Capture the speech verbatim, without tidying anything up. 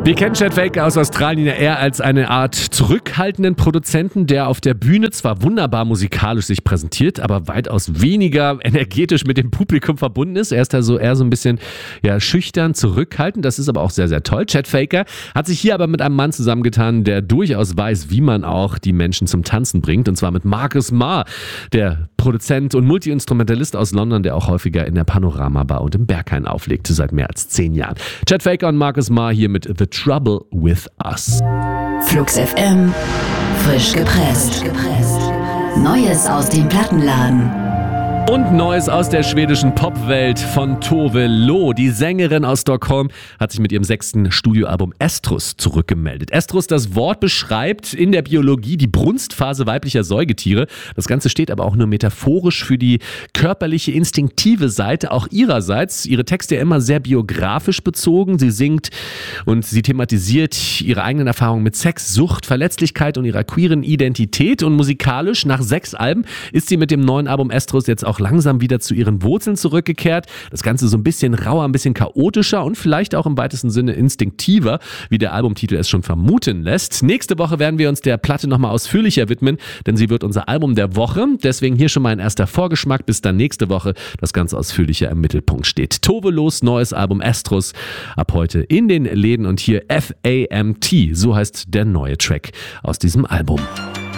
Wir kennen Chet Faker aus Australien ja eher als eine Art zurückhaltenden Produzenten, der auf der Bühne zwar wunderbar musikalisch sich präsentiert, aber weitaus weniger energetisch mit dem Publikum verbunden ist. Er ist da so eher so ein bisschen ja, schüchtern, zurückhaltend. Das ist aber auch sehr, sehr toll. Chet Faker hat sich hier aber mit einem Mann zusammengetan, der durchaus weiß, wie man auch die Menschen zum Tanzen bringt. Und zwar mit Marcus Marr, der Produzent und Multi-Instrumentalist aus London, der auch häufiger in der Panorama Bar und im Berghain auflegte seit mehr als zehn Jahren. Chet Faker und Marcus Marr hier mit The Trouble with Us. Flux F M, frisch gepresst. Neues aus dem Plattenladen. Und Neues aus der schwedischen Popwelt von Tove Lo. Die Sängerin aus Stockholm hat sich mit ihrem sechsten Studioalbum Estrus zurückgemeldet. Estrus, das Wort beschreibt in der Biologie die Brunstphase weiblicher Säugetiere. Das Ganze steht aber auch nur metaphorisch für die körperliche, instinktive Seite, auch ihrerseits. Ihre Texte ja immer sehr biografisch bezogen. Sie singt und sie thematisiert ihre eigenen Erfahrungen mit Sex, Sucht, Verletzlichkeit und ihrer queeren Identität. Und musikalisch, nach sechs Alben, ist sie mit dem neuen Album Estrus jetzt auch langsam wieder zu ihren Wurzeln zurückgekehrt. Das Ganze so ein bisschen rauer, ein bisschen chaotischer und vielleicht auch im weitesten Sinne instinktiver, wie der Albumtitel es schon vermuten lässt. Nächste Woche werden wir uns der Platte nochmal ausführlicher widmen, denn sie wird unser Album der Woche. Deswegen hier schon mal ein erster Vorgeschmack, bis dann nächste Woche das Ganze ausführlicher im Mittelpunkt steht. Tove Los neues Album Estrus ab heute in den Läden und hier F A M T, so heißt der neue Track aus diesem Album.